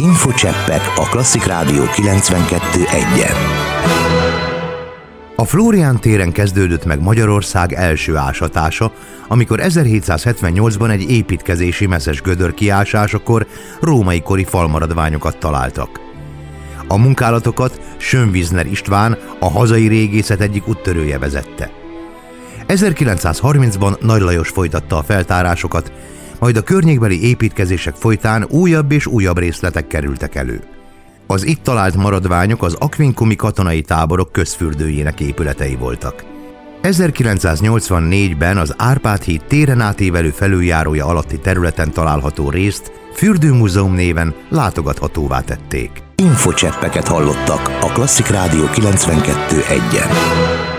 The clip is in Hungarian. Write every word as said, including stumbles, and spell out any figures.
Infocseppek a Klasszik Rádió kilencvenkettő egyen. A Flórián téren kezdődött meg Magyarország első ásatása, amikor ezerhétszázhetvennyolcban egy építkezési meszes gödör kiásásakor római kori falmaradványokat találtak. A munkálatokat Schönwiesner István, a hazai régészet egyik úttörője vezette. ezerkilencszázharmincban Nagy Lajos folytatta a feltárásokat, majd a környékbeli építkezések folytán újabb és újabb részletek kerültek elő. Az itt talált maradványok az aquincumi katonai táborok közfürdőjének épületei voltak. ezerkilencszáznyolcvannégyben az Árpád-híd téren átívelő felüljárója alatti területen található részt Fürdőmúzeum néven látogathatóvá tették. Infocseppeket hallottak a Klasszik Rádió kilencvenkettő egyen.